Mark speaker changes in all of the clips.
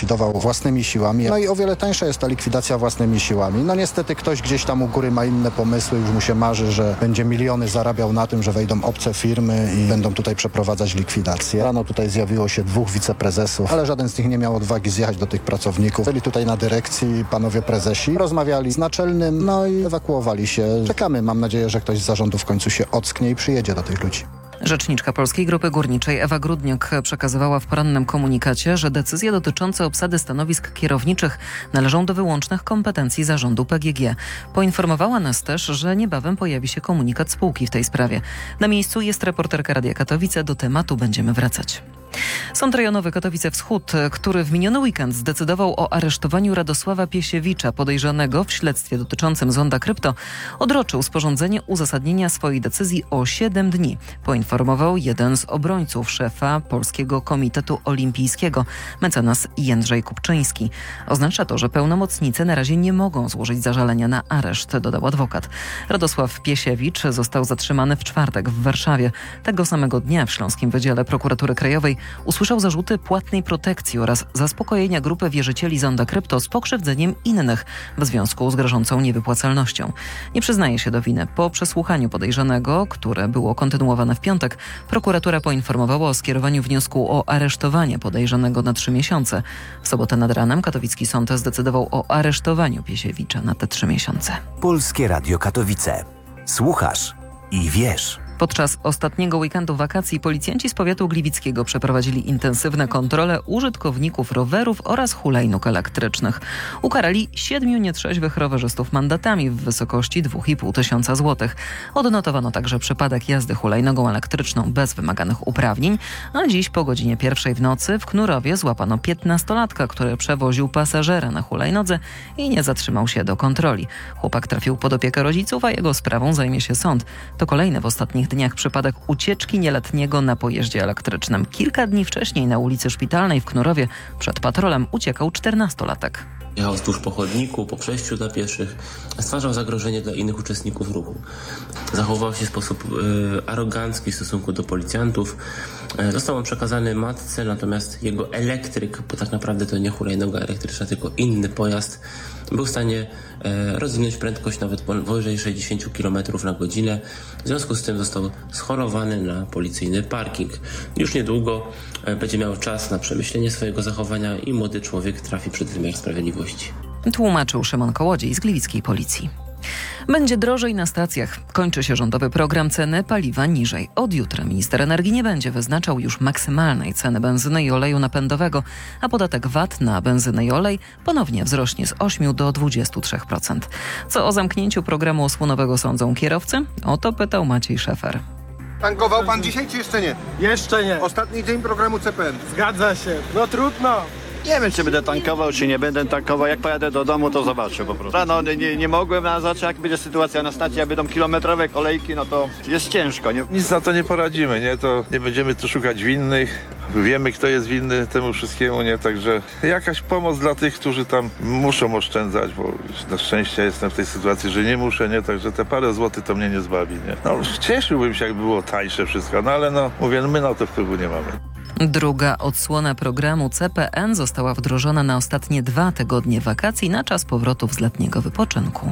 Speaker 1: zlikwidował własnymi siłami. No i o wiele tańsza jest ta likwidacja własnymi siłami. No niestety ktoś gdzieś tam u góry ma inne pomysły, już mu się marzy, że będzie miliony zarabiał na tym, że wejdą obce firmy i będą tutaj przeprowadzać likwidację. Rano tutaj zjawiło się 2 wiceprezesów, ale żaden z nich nie miał odwagi zjechać do tych pracowników. Byli tutaj na dyrekcji panowie prezesi, rozmawiali z naczelnym, no i ewakuowali się. Czekamy, mam nadzieję, że ktoś z zarządu w końcu się ocknie i przyjedzie do tych ludzi.
Speaker 2: Rzeczniczka Polskiej Grupy Górniczej Ewa Grudniuk przekazywała w porannym komunikacie, że decyzje dotyczące obsady stanowisk kierowniczych należą do wyłącznych kompetencji zarządu PGG. Poinformowała nas też, że niebawem pojawi się komunikat spółki w tej sprawie. Na miejscu jest reporterka Radia Katowice, do tematu będziemy wracać. Sąd Rejonowy Katowice Wschód, który w miniony weekend zdecydował o aresztowaniu Radosława Piesiewicza, podejrzanego w śledztwie dotyczącym Zonda Krypto, odroczył sporządzenie uzasadnienia swojej decyzji o 7 dni, poinformował jeden z obrońców szefa Polskiego Komitetu Olimpijskiego, mecenas Jędrzej Kupczyński. Oznacza to, że pełnomocnicy na razie nie mogą złożyć zażalenia na areszt, dodał adwokat. Radosław Piesiewicz został zatrzymany w czwartek w Warszawie. Tego samego dnia w Śląskim Wydziale Prokuratury Krajowej usłyszał zarzuty płatnej protekcji oraz zaspokojenia grupy wierzycieli Zonda Krypto z pokrzywdzeniem innych w związku z grożącą niewypłacalnością. Nie przyznaje się do winy. Po przesłuchaniu podejrzanego, które było kontynuowane w piątek, prokuratura poinformowała o skierowaniu wniosku o aresztowanie podejrzanego na 3 miesiące. W sobotę nad ranem katowicki sąd zdecydował o aresztowaniu Piesiewicza na te 3 miesiące.
Speaker 3: Polskie Radio Katowice. Słuchasz i wiesz.
Speaker 2: Podczas ostatniego weekendu wakacji policjanci z powiatu gliwickiego przeprowadzili intensywne kontrole użytkowników rowerów oraz hulajnóg elektrycznych. Ukarali 7 nietrzeźwych rowerzystów mandatami w wysokości 2,5 tysiąca złotych. Odnotowano także przypadek jazdy hulajnogą elektryczną bez wymaganych uprawnień, a dziś po godzinie 1 w nocy w Knurowie złapano 15-latka, który przewoził pasażera na hulajnodze i nie zatrzymał się do kontroli. Chłopak trafił pod opiekę rodziców, a jego sprawą zajmie się sąd. To kolejny w ostatnich dniach przypadek ucieczki nieletniego na pojeździe elektrycznym. Kilka dni wcześniej na ulicy Szpitalnej w Knurowie przed patrolem uciekał 14-latek.
Speaker 4: Jechał wzdłuż po chodniku, po przejściu dla pieszych, stwarzał zagrożenie dla innych uczestników ruchu. Zachowywał się w sposób arogancki w stosunku do policjantów. Został on przekazany matce, natomiast jego elektryk, bo tak naprawdę to nie hulajnoga elektryczna, tylko inny pojazd, był w stanie rozwinąć prędkość nawet powyżej 60 km na godzinę. W związku z tym został schorowany na policyjny parking. Już niedługo będzie miał czas na przemyślenie swojego zachowania i młody człowiek trafi przed wymiar sprawiedliwości.
Speaker 2: Tłumaczył Szymon Kołodziej z gliwickiej policji. Będzie drożej na stacjach. Kończy się rządowy program ceny paliwa niżej. Od jutra minister energii nie będzie wyznaczał już maksymalnej ceny benzyny i oleju napędowego, a podatek VAT na benzynę i olej ponownie wzrośnie z 8 do 23%. Co o zamknięciu programu osłonowego sądzą kierowcy? O to pytał Maciej Szefer.
Speaker 5: Tankował pan dzisiaj, czy jeszcze nie?
Speaker 6: Jeszcze nie.
Speaker 5: Ostatni dzień programu CPN.
Speaker 6: Zgadza się. No trudno.
Speaker 7: Nie wiem, czy będę tankował, czy nie będę tankował. Jak pojadę do domu, to zobaczę po prostu. Rano nie mogłem, a zobaczę, jak będzie sytuacja na stacji, jak będą kilometrowe kolejki, no to jest ciężko, nie?
Speaker 8: Nic na to nie poradzimy, nie? To nie będziemy tu szukać winnych. Wiemy, kto jest winny temu wszystkiemu, nie? Także jakaś pomoc dla tych, którzy tam muszą oszczędzać, bo na szczęście jestem w tej sytuacji, że nie muszę, nie? Także te parę złotych to mnie nie zbawi, nie? No, cieszyłbym się, jakby było tańsze wszystko, no ale no, mówię, my na to wpływu nie mamy.
Speaker 2: Druga odsłona programu CPN została wdrożona na ostatnie 2 tygodnie wakacji na czas powrotów z letniego wypoczynku.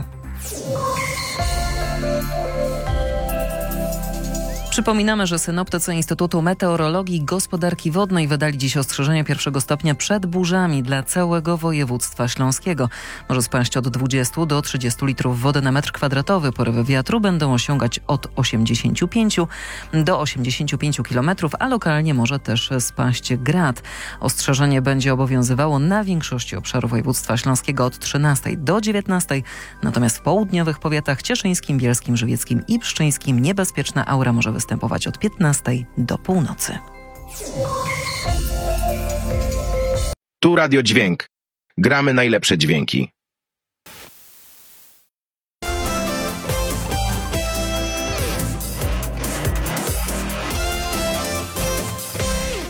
Speaker 2: Przypominamy, że synoptycy Instytutu Meteorologii i Gospodarki Wodnej wydali dziś ostrzeżenia 1 stopnia przed burzami dla całego województwa śląskiego. Może spaść od 20 do 30 litrów wody na metr kwadratowy. Porywy wiatru będą osiągać od 85 do 85 km, a lokalnie może też spaść grad. Ostrzeżenie będzie obowiązywało na większości obszarów województwa śląskiego od 13 do 19, natomiast w południowych powiatach cieszyńskim, bielskim, żywieckim i pszczyńskim niebezpieczna aura może występować od 15 do północy.
Speaker 9: Tu Radio Dźwięk. Gramy najlepsze dźwięki.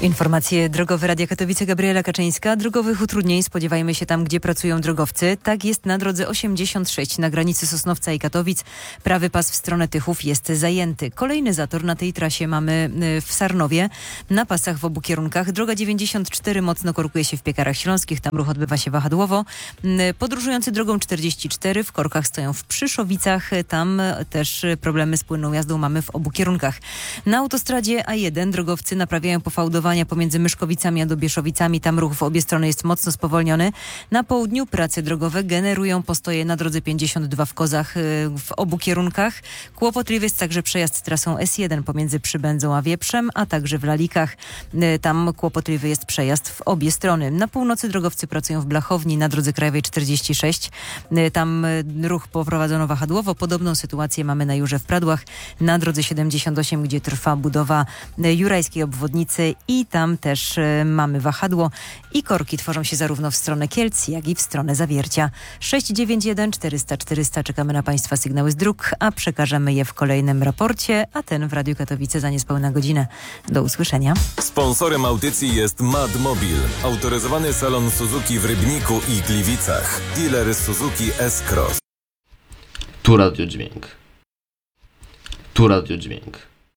Speaker 10: Informacje drogowe Radia Katowice, Gabriela Kaczyńska. Drogowych utrudnień spodziewajmy się tam, gdzie pracują drogowcy. Tak jest na drodze 86 na granicy Sosnowca i Katowic. Prawy pas w stronę Tychów jest zajęty. Kolejny zator na tej trasie mamy w Sarnowie. Na pasach w obu kierunkach. Droga 94 mocno korkuje się w Piekarach Śląskich. Tam ruch odbywa się wahadłowo. Podróżujący drogą 44 w korkach stoją w Przyszowicach. Tam też problemy z płynną jazdą mamy w obu kierunkach. Na autostradzie A1 drogowcy naprawiają pofałdowanie pomiędzy Myszkowicami a Dobieszowicami. Tam ruch w obie strony jest mocno spowolniony. Na południu prace drogowe generują postoje na drodze 52 w Kozach w obu kierunkach. Kłopotliwy jest także przejazd trasą S1 pomiędzy Przybędzą a Wieprzem, a także w Lalikach. Tam kłopotliwy jest przejazd w obie strony. Na północy drogowcy pracują w Blachowni na drodze krajowej 46. Tam ruch poprowadzono wahadłowo. Podobną sytuację mamy na Jurze w Pradłach, na drodze 78, gdzie trwa budowa jurajskiej obwodnicy i tam też mamy wahadło i korki tworzą się zarówno w stronę Kielc, jak i w stronę Zawiercia. 691 400 400 czekamy na Państwa sygnały z dróg, a przekażemy je w kolejnym raporcie, a ten w Radiu Katowice za niespełna godzinę. Do usłyszenia.
Speaker 11: Sponsorem audycji jest Madmobil, autoryzowany salon Suzuki w Rybniku i Gliwicach. Dealer Suzuki S-Cross.
Speaker 12: Tu Radio Dźwięk. Tu Radio Dźwięk.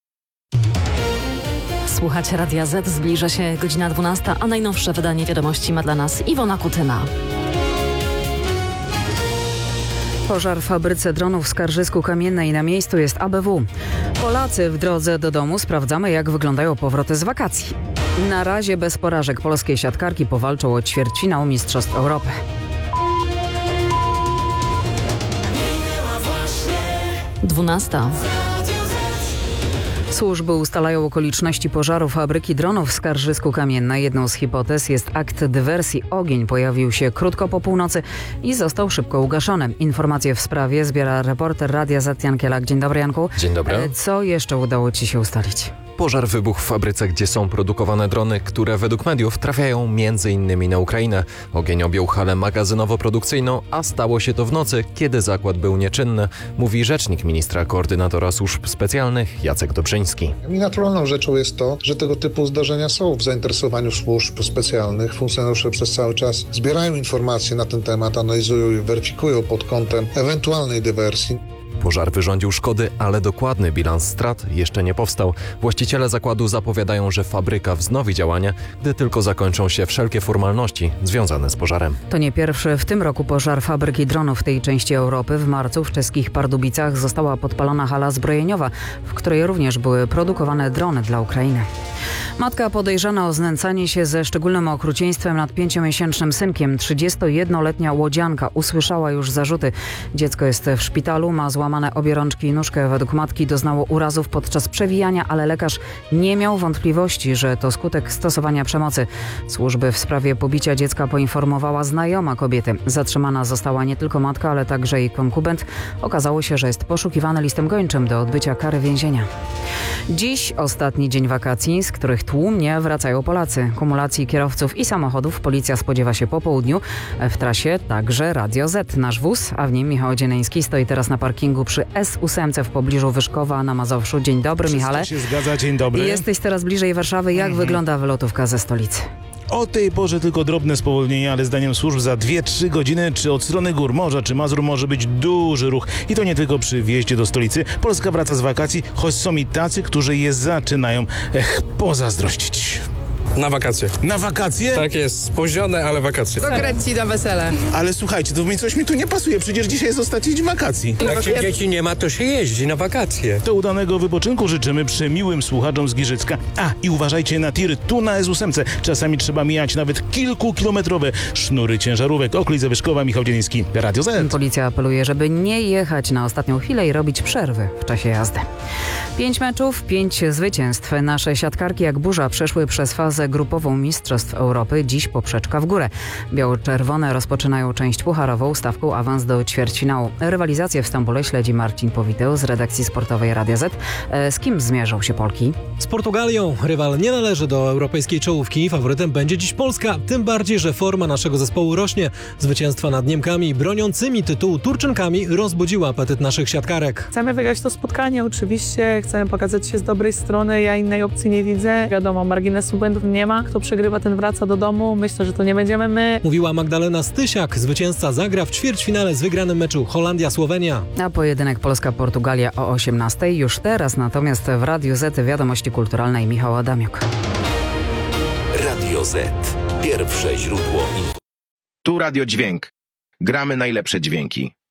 Speaker 13: Słuchacie Radia Z, zbliża się godzina 12, a najnowsze wydanie wiadomości ma dla nas Iwona Kutyna.
Speaker 14: Pożar w fabryce dronów w Skarżysku-Kamiennej. Na miejscu jest ABW. Polacy w drodze do domu sprawdzamy, jak wyglądają powroty z wakacji. Na razie bez porażek polskie siatkarki powalczą o ćwierćfinał Mistrzostw Europy.
Speaker 13: Dwunasta.
Speaker 14: Służby ustalają okoliczności pożaru fabryki dronów w Skarżysku-Kamiennej. Jedną z hipotez jest akt dywersji. Ogień pojawił się krótko po północy i został szybko ugaszony. Informacje w sprawie zbiera reporter Radia Z Jan Kielak. Dzień dobry, Janku.
Speaker 15: Dzień dobry.
Speaker 14: Co jeszcze udało Ci się ustalić?
Speaker 15: Pożar wybuchł w fabryce, gdzie są produkowane drony, które według mediów trafiają m.in. na Ukrainę. Ogień objął halę magazynowo-produkcyjną, a stało się to w nocy, kiedy zakład był nieczynny, mówi rzecznik ministra koordynatora służb specjalnych Jacek Dobrzyński.
Speaker 16: I naturalną rzeczą jest to, że tego typu zdarzenia są w zainteresowaniu służb specjalnych. Funkcjonariusze przez cały czas zbierają informacje na ten temat, analizują i weryfikują pod kątem ewentualnej dywersji.
Speaker 15: Pożar wyrządził szkody, ale dokładny bilans strat jeszcze nie powstał. Właściciele zakładu zapowiadają, że fabryka wznowi działanie, gdy tylko zakończą się wszelkie formalności związane z pożarem.
Speaker 14: To nie pierwszy w tym roku pożar fabryki dronów w tej części Europy. W marcu w czeskich Pardubicach została podpalona hala zbrojeniowa, w której również były produkowane drony dla Ukrainy. Matka podejrzana o znęcanie się ze szczególnym okrucieństwem nad 5-miesięcznym synkiem. 31-letnia łodzianka usłyszała już zarzuty. Dziecko jest w szpitalu, ma złamane obie rączki i nóżkę. Według matki doznało urazów podczas przewijania, ale lekarz nie miał wątpliwości, że to skutek stosowania przemocy. Służby w sprawie pobicia dziecka poinformowała znajoma kobiety. Zatrzymana została nie tylko matka, ale także jej konkubent. Okazało się, że jest poszukiwany listem gończym do odbycia kary więzienia. Dziś ostatni dzień wakacji, z których tłumnie wracają Polacy. Kumulacji kierowców i samochodów policja spodziewa się po południu. W trasie także Radio Z, nasz wóz, a w nim Michał Dzieneński stoi teraz na parkingu przy S8 w pobliżu Wyszkowa na Mazowszu. Dzień dobry, Michale.
Speaker 17: Się zgadza, dzień dobry.
Speaker 14: Jesteś teraz bliżej Warszawy. Jak wygląda wylotówka ze stolicy?
Speaker 17: O tej porze tylko drobne spowolnienie, ale zdaniem służb za 2-3 godziny czy od strony gór morza, czy Mazur może być duży ruch. I to nie tylko przy wjeździe do stolicy. Polska wraca z wakacji, choć są i tacy, którzy je zaczynają pozazdrościć.
Speaker 18: Na wakacje.
Speaker 17: Na wakacje?
Speaker 18: Tak jest, spóźnione, ale wakacje.
Speaker 19: Do Grecji na wesele.
Speaker 17: Ale słuchajcie, to coś mi tu nie pasuje, przecież dzisiaj jest ostatni dzień wakacji.
Speaker 18: Jak się dzieci nie ma, to się jeździ na wakacje.
Speaker 17: To udanego wypoczynku życzymy przemiłym słuchaczom z Giżycka. A, i uważajcie na tiry tu na S8. Czasami trzeba mijać nawet kilkukilometrowe sznury ciężarówek. Okolice Wyszkowa, Michał Dzieński, Radio Z.
Speaker 14: Policja apeluje, żeby nie jechać na ostatnią chwilę i robić przerwy w czasie jazdy. 5 meczów, 5 zwycięstw. Nasze siatkarki jak burza przeszły przez fazę grupową Mistrzostw Europy. Dziś poprzeczka w górę. Biało-czerwone rozpoczynają część pucharową stawką awans do ćwierćfinału. Rywalizację w Stambule śledzi Marcin Powitał z redakcji sportowej Radia Z. Z kim zmierzą się Polki?
Speaker 20: Z Portugalią. Rywal nie należy do europejskiej czołówki. Faworytem będzie dziś Polska. Tym bardziej, że forma naszego zespołu rośnie. Zwycięstwa nad Niemkami broniącymi tytułu Turczynkami rozbudziła apetyt naszych siatkarek.
Speaker 21: Chcemy wygrać to spotkanie oczywiście. Chcemy pokazać się z dobrej strony. Ja innej opcji nie widzę. Wiadomo, marginesu błędów
Speaker 19: nie ma. Kto przegrywa, ten wraca do domu. Myślę, że to nie będziemy my.
Speaker 20: Mówiła Magdalena Stysiak. Zwycięzca zagra w ćwierćfinale z wygranym meczu Holandia-Słowenia.
Speaker 14: A pojedynek Polska-Portugalia o 18:00 już teraz, natomiast w Radiu Z wiadomości kulturalnej Michał Adamiuk.
Speaker 3: Radio Z. Pierwsze źródło.
Speaker 9: Tu Radio Dźwięk. Gramy najlepsze dźwięki.